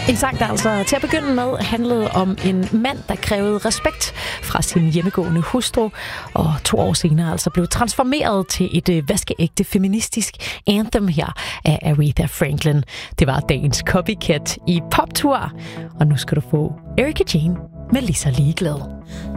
En sang, der altså til at begynde med handlede om en mand, der krævede respekt fra sin hjemmegående hustru, og 2 år senere altså blev transformeret til et vaskeægte feministisk anthem her af Aretha Franklin. Det var dagens Copycat i Poptour, og nu skal du få Erika Jane med Lige så ligeglad.